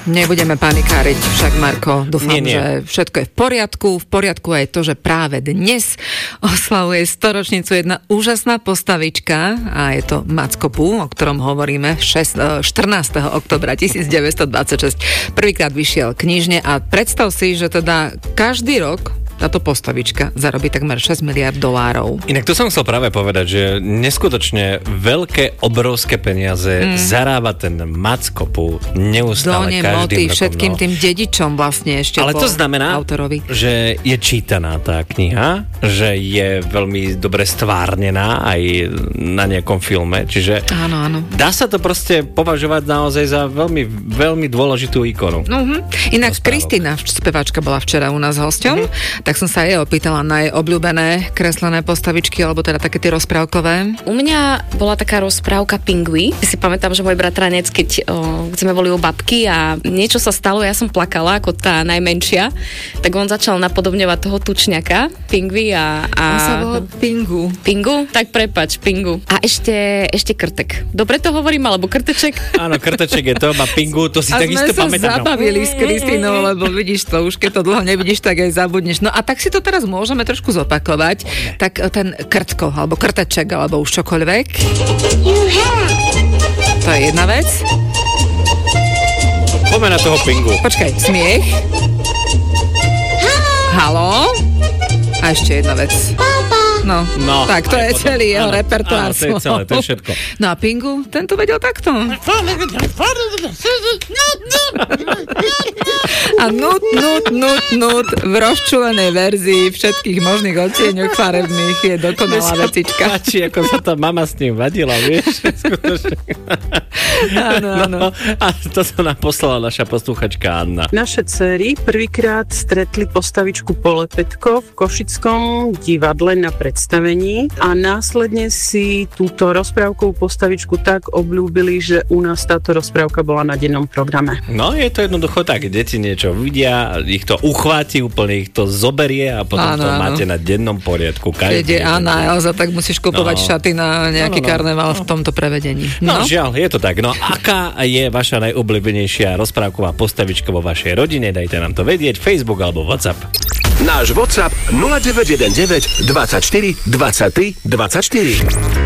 Nebudeme panikáriť však, Marko. Dúfam, že všetko je v poriadku. V poriadku aj to, že práve dnes oslavuje 100-ročnicu jedna úžasná postavička a je to Macko Pú, o ktorom hovoríme 14. oktobra 1926. Prvýkrát vyšiel knižne a predstav si, že teda každý rok táto postavička zarobí takmer 6 miliard dolárov. Inak to som chcel práve povedať, že neskutočne veľké, obrovské peniaze zarába ten Macko Pú neustále každým rokom. Všetkým tým dedičom vlastne ešte. Ale to znamená, autorovi, že je čítaná tá kniha, že je veľmi dobre stvárnená aj na nejakom filme, čiže áno. Dá sa to proste považovať naozaj za veľmi, veľmi dôležitú ikonu. Inak Kristína, speváčka, bola včera u nás hosťom, tak som sa jej opýtala na jej obľúbené kreslené postavičky, alebo teda také tie rozprávkové. U mňa bola taká rozprávka Pingui. Si pamätám, že môj bratranec, keď sme boli u babky a niečo sa stalo, ja som plakala ako tá najmenšia, tak on začal napodobňovať toho tučňaka, Pingui a On sa volá Pingu. Pingu? Tak prepáč, Pingu. A ešte Krtek. Dobre to hovorím, alebo Krteček? Áno, Krteček je to, a Pingu, to si takisto pamätám. A sme sa zabavili s Kristínou, lebo vidíš to, už keď to dlho nevidíš, tak aj zabudneš. No a tak si to teraz môžeme trošku zopakovať. Tak ten Krtko, alebo Krteček, alebo už čokoľvek. To je jedna vec. Poďme na toho Pingu. Počkaj, smiech. Haló. A ešte jedna vec. No, tak to je celý jeho repertoár. Áno, to je celé, to je všetko. No a Pingu, ten to vedel takto. A nut v rozčúlenej verzii všetkých možných odtieňov farebných je dokonalá vecička. Páči, ako sa tá mama s ním vadila, vieš? Skutočne. Áno. A to sa nám poslala naša poslúchačka Anna. Naše dcery prvýkrát stretli postavičku Polepetko v Košickom divadle na predstavení a následne si túto rozprávkovú postavičku tak obľúbili, že u nás táto rozprávka bola na dennom programe. No, je to jednoducho tak, deti niečo vidia, ich to uchváti, úplne ich to zoberie a potom to máte na dennom poriadku. Keď je Anna Elza, tak musíš kupovať šaty na nejaký karneval v tomto prevedení. No, žiaľ, je to tak. No, aká je vaša najobľúbenejšia rozprávková postavička vo vašej rodine? Dajte nám to vedieť, Facebook alebo WhatsApp. Náš WhatsApp 0919 24 23 24.